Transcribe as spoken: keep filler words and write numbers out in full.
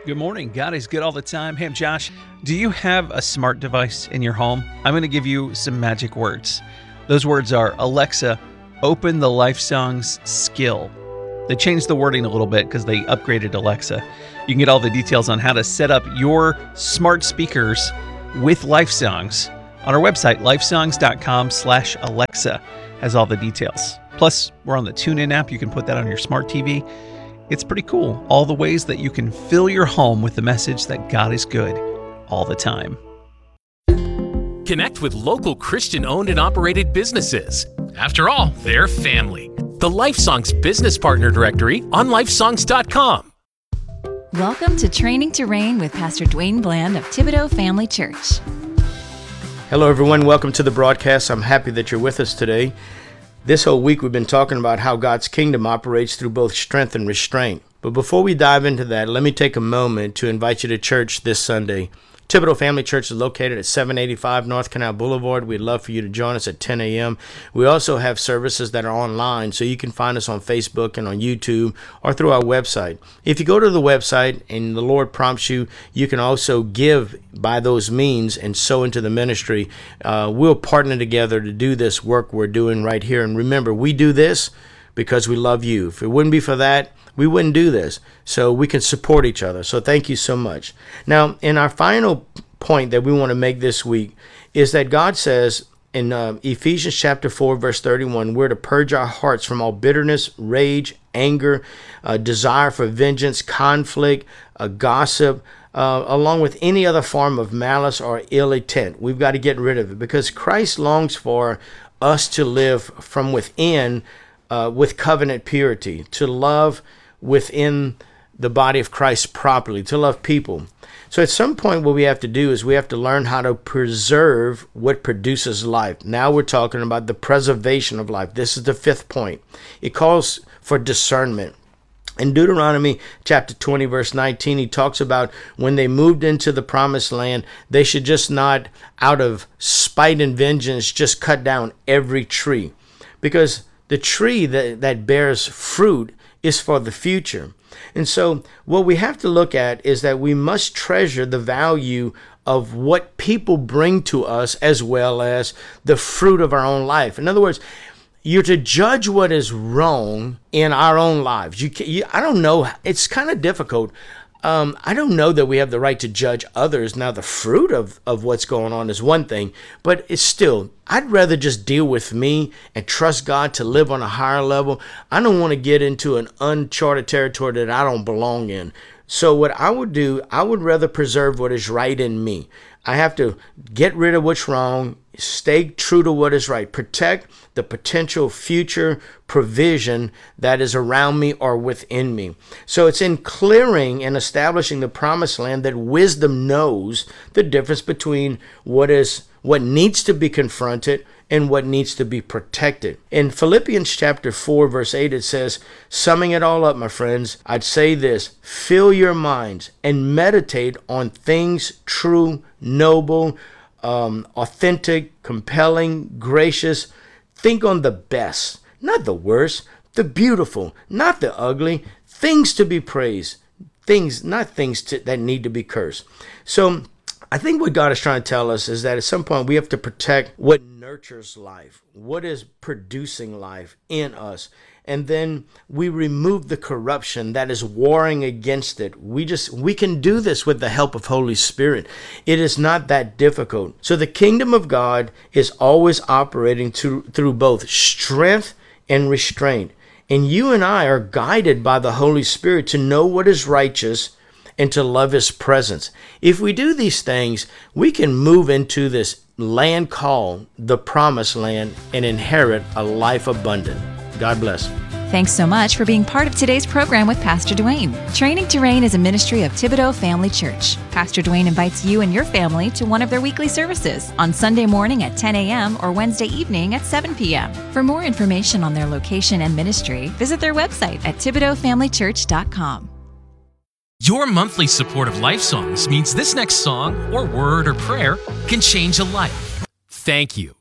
Good morning. God is good all the time. Hey, I'm Josh. Do you have a smart device in your home? I'm going to give you some magic words. Those words are, Alexa, open the Life Songs skill. They changed the wording a little bit because they upgraded Alexa. You can get all the details on how to set up your smart speakers with Life Songs on our website, lifesongs.com slash Alexa. Has all the details. Plus, we're on the TuneIn app. You can put that on your smart T V. It's pretty cool, all the ways that you can fill your home with the message that God is good all the time. Connect with local Christian-owned and operated businesses. After all, they're family. The LifeSongs Business Partner Directory on lifesongs dot com. Welcome to Training to Reign with Pastor Dwayne Bland of Thibodaux Family Church. Hello, everyone. Welcome to the broadcast. I'm happy that you're with us today. This whole week we've been talking about how God's kingdom operates through both strength and restraint. But before we dive into that, let me take a moment to invite you to church this Sunday. Thibodaux Family Church is located at seven eighty-five North Canal Boulevard. We'd love for you to join us at ten a.m. We also have services that are online, so you can find us on Facebook and on YouTube or through our website. If you go to the website and the Lord prompts you, you can also give by those means and sow into the ministry. Uh, we'll partner together to do this work we're doing right here. And remember, we do this because we love you. If it wouldn't be for that, we wouldn't do this. So we can support each other. So thank you so much. Now, in our final point that we want to make this week is that God says in uh, Ephesians chapter four, verse thirty-one, we're to purge our hearts from all bitterness, rage, anger, uh, desire for vengeance, conflict, uh, gossip, uh, along with any other form of malice or ill intent. We've got to get rid of it because Christ longs for us to live from within uh, with covenant purity, to love within the body of Christ properly, to love people. So at some point what we have to do is we have to learn how to preserve what produces life. Now we're talking about the preservation of life. This is the fifth point. It calls for discernment. In Deuteronomy chapter twenty, verse nineteen, he talks about when they moved into the promised land, they should just not, out of spite and vengeance, just cut down every tree. Because the tree that, that bears fruit is for the future. And so what we have to look at is that we must treasure the value of what people bring to us as well as the fruit of our own life. In other words, you're to judge what is wrong in our own lives. You, can, you I don't know. It's kind of difficult. Um, I don't know that we have the right to judge others. Now, the fruit of, of what's going on is one thing, but it's still, I'd rather just deal with me and trust God to live on a higher level. I don't want to get into an uncharted territory that I don't belong in. So what I would do, I would rather preserve what is right in me. I have to get rid of what's wrong, stay true to what is right, protect the potential future provision that is around me or within me. So it's in clearing and establishing the promised land that wisdom knows the difference between what is what needs to be confronted and what needs to be protected. In Philippians chapter four, verse eight, it says, summing it all up, my friends, I'd say this, fill your minds and meditate on things true, noble, um, authentic, compelling, gracious. Think on the best, not the worst, the beautiful, not the ugly, things to be praised, things, not things to, that need to be cursed. So I think what God is trying to tell us is that at some point we have to protect what nurtures life, what is producing life in us. And then we remove the corruption that is warring against it. We just, we can do this with the help of Holy Spirit. It is not that difficult. So the kingdom of God is always operating through, through both strength and restraint. And you and I are guided by the Holy Spirit to know what is righteous and to love his presence. If we do these things, we can move into this land called the promised land and inherit a life abundant. God bless. Thanks so much for being part of today's program with Pastor Dwayne. Training to Reign is a ministry of Thibodaux Family Church. Pastor Dwayne invites you and your family to one of their weekly services on Sunday morning at ten a.m. or Wednesday evening at seven p.m. For more information on their location and ministry, visit their website at thibodaux family church dot com. Your monthly support of Life Songs means this next song or word or prayer can change a life. Thank you.